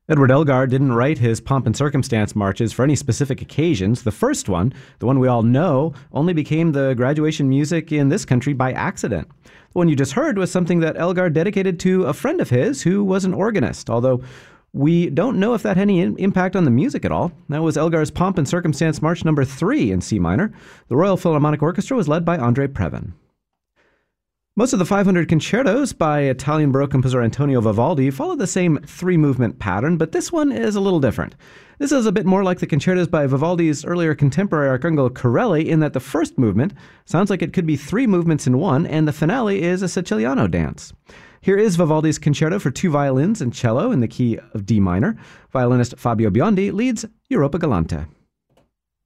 Edward Elgar didn't write his pomp and circumstance marches for any specific occasions. The first one, the one we all know, only became the graduation music in this country by accident. The one you just heard was something that Elgar dedicated to a friend of his who was an organist, although we don't know if that had any impact on the music at all. That was Elgar's Pomp and Circumstance March No. 3 in C minor. The Royal Philharmonic Orchestra was led by Andre Previn. Most of the 500 concertos by Italian Baroque composer Antonio Vivaldi follow the same three-movement pattern, but this one is a little different. This is a bit more like the concertos by Vivaldi's earlier contemporary Arcangelo Corelli in that the first movement sounds like it could be three movements in one, and the finale is a Siciliano dance. Here is Vivaldi's concerto for two violins and cello in the key of D minor. Violinist Fabio Biondi leads Europa Galante.